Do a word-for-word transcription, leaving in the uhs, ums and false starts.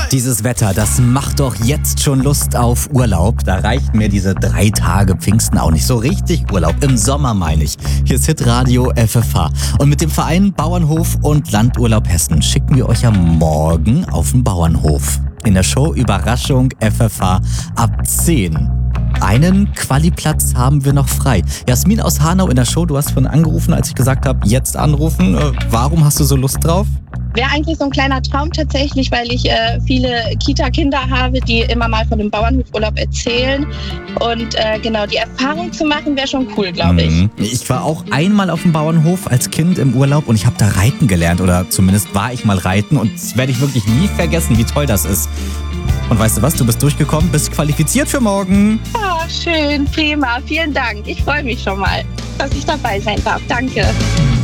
dieses Wetter, das macht doch jetzt schon Lust auf Urlaub. Da reichen mir diese drei Tage Pfingsten auch nicht. So richtig Urlaub, im Sommer meine ich. Hier ist Hitradio F F H. Und mit dem Verein Bauernhof und Landurlaub Hessen schicken wir euch ja morgen auf den Bauernhof. In der Show Überraschung F F H ab zehn. Einen Qualiplatz haben wir noch frei. Jasmin aus Hanau in der Show, du hast vorhin angerufen, als ich gesagt habe, jetzt anrufen. Äh, warum hast du so Lust drauf? Wäre eigentlich so ein kleiner Traum tatsächlich, weil ich äh, viele Kita-Kinder habe, die immer mal von dem Bauernhofurlaub erzählen. Und äh, genau, die Erfahrung zu machen, wäre schon cool, glaube ich. Mhm. Ich war auch einmal auf dem Bauernhof als Kind im Urlaub und ich habe da reiten gelernt. Oder zumindest war ich mal reiten. Und das werde ich wirklich nie vergessen, wie toll das ist. Und weißt du was, du bist durchgekommen, bist qualifiziert für morgen. Ah, schön, prima, vielen Dank. Ich freue mich schon mal, dass ich dabei sein darf. Danke.